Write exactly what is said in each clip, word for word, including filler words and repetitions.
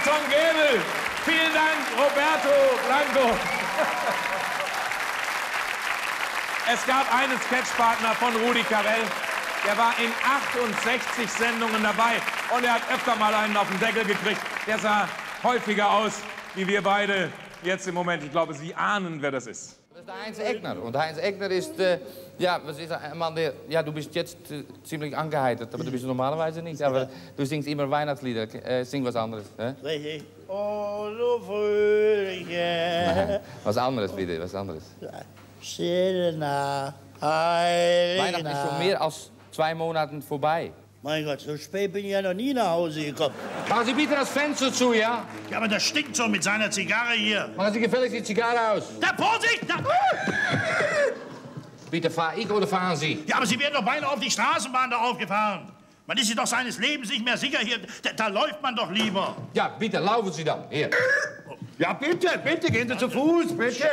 Anton Gebel. Vielen Dank, Roberto Blanco. Es gab einen Sketchpartner von Rudi Carrell. Der war in achtundsechzig Sendungen dabei und er hat öfter mal einen auf den Deckel gekriegt. Der sah häufiger aus wie wir beide jetzt im Moment. Ich glaube, Sie ahnen, wer das ist. Das ist der Heinz Eckner. Und Heinz Eckner ist, äh, ja, was ist ein Mann, der, ja, du bist jetzt äh, ziemlich angeheitert, aber du bist normalerweise nicht. Aber du singst immer Weihnachtslieder. Äh, sing was anderes. Richtig. Oh, so fröhliche. Was anderes bitte, was anderes. Stille Nacht, heilige Weihnachten ist schon mehr als zwei Monaten vorbei. Mein Gott, so spät bin ich ja noch nie nach Hause gekommen. Machen Sie bitte das Fenster zu, ja? Ja, aber das stinkt so mit seiner Zigarre hier. Machen Sie gefälligst die Zigarre aus. Da, Vorsicht! Da. Bitte, fahr ich oder fahren Sie? Ja, aber Sie werden doch beinahe auf die Straßenbahn da aufgefahren. Man ist sich doch seines Lebens nicht mehr sicher hier. Da, da läuft man doch lieber. Ja, bitte, laufen Sie dann. Hier. Ja, bitte, bitte, gehen Sie zu Fuß, bitte.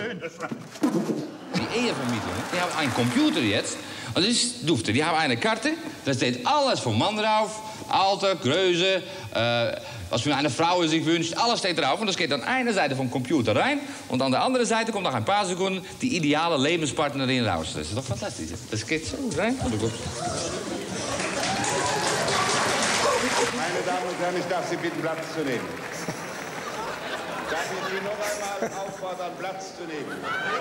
Die Ehevermietung, die haben einen Computer jetzt. Und das ist dufte. Die haben eine Karte, da steht alles vom Mann drauf. Alter, Größe, äh, was für eine Frau sich wünscht, alles steht drauf. Und das geht an einer Seite vom Computer rein. Und an der anderen Seite kommt nach ein paar Sekunden die ideale Lebenspartnerin raus. Das ist doch fantastisch. Das geht so rein. Meine Damen und Herren, ich darf Sie bitten, Platz zu nehmen. Darf ich Sie noch einmal auffordern, Platz zu nehmen?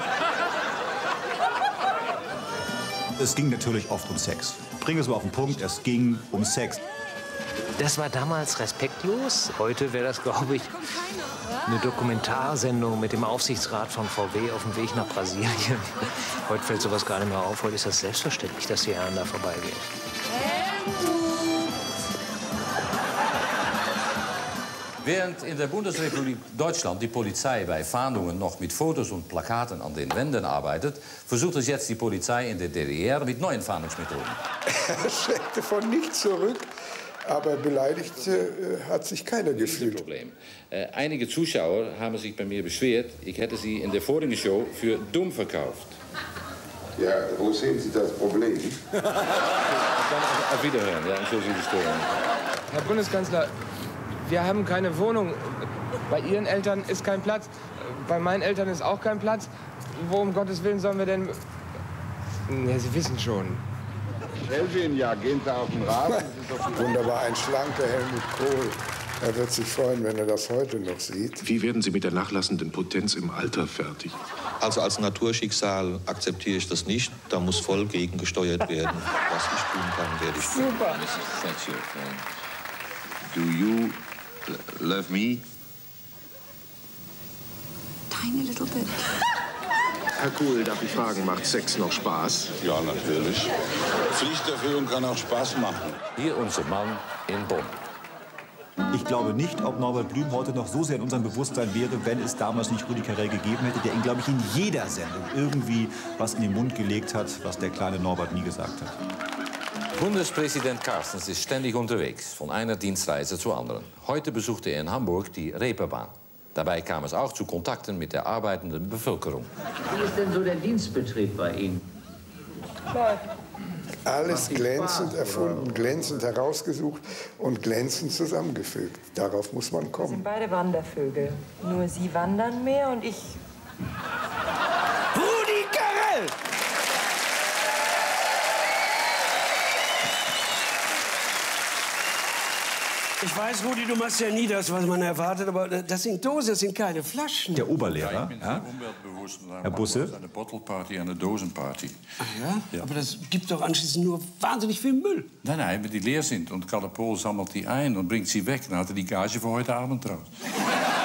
Es ging natürlich oft um Sex. Bringen wir es mal auf den Punkt, es ging um Sex. Das war damals respektlos. Heute wäre das, glaube ich, eine Dokumentarsendung mit dem Aufsichtsrat von V W auf dem Weg nach Brasilien. Heute fällt sowas gar nicht mehr auf. Heute ist das selbstverständlich, dass die Herren da vorbeigehen. Während in der Bundesrepublik Deutschland die Polizei bei Fahndungen noch mit Fotos und Plakaten an den Wänden arbeitet, versucht es jetzt die Polizei in der D D R mit neuen Fahndungsmethoden. Er schreckte von nichts zurück, aber beleidigt äh, hat sich keiner gefühlt. Problem. Äh, einige Zuschauer haben sich bei mir beschwert, ich hätte sie in der vorigen Show für dumm verkauft. Ja, wo sehen Sie das Problem? Auf Wiederhören, ja, entschuldigen Sie die Störung. Herr Bundeskanzler, wir haben keine Wohnung. Bei Ihren Eltern ist kein Platz. Bei meinen Eltern ist auch kein Platz. Wo um Gottes Willen sollen wir denn... Ja, Sie wissen schon. Elfin, ja, gehen Sie auf den Rasen. Wunderbar, ein schlanker Helmut Kohl. Er wird sich freuen, wenn er das heute noch sieht. Wie werden Sie mit der nachlassenden Potenz im Alter fertig? Also als Naturschicksal akzeptiere ich das nicht. Da muss voll gegengesteuert werden. Was ich tun kann, werde ich tun. Super. Do you love me? Tiny little bit. Herr Kohl, darf ich fragen, macht Sex noch Spaß? Ja, natürlich. Pflichterfüllung kann auch Spaß machen. Hier unser Mann in Bonn. Ich glaube nicht, ob Norbert Blüm heute noch so sehr in unserem Bewusstsein wäre, wenn es damals nicht Rudi Carrell gegeben hätte, der ihn, glaube ich, in jeder Sendung irgendwie was in den Mund gelegt hat, was der kleine Norbert nie gesagt hat. Bundespräsident Carstens ist ständig unterwegs, von einer Dienstreise zur anderen. Heute besuchte er in Hamburg die Reeperbahn. Dabei kam es auch zu Kontakten mit der arbeitenden Bevölkerung. Wie ist denn so der Dienstbetrieb bei Ihnen? Alles glänzend erfunden, glänzend herausgesucht und glänzend zusammengefügt. Darauf muss man Wir kommen. sind beide Wandervögel. Nur Sie wandern mehr und ich... Rudi Carrell! Ich weiß, Rudi, du machst ja nie das, was man erwartet, aber das sind Dosen, das sind keine Flaschen. Der Oberlehrer, ja, ich bin ja? umweltbewusst. Herr Busse? Eine Bottle-Party, eine Dosenparty. Ach ja? Ja? Aber das gibt doch anschließend nur wahnsinnig viel Müll. Nein, nein, wenn die leer sind und Karl Pohl sammelt die ein und bringt sie weg, dann hat er die Gage für heute Abend draus.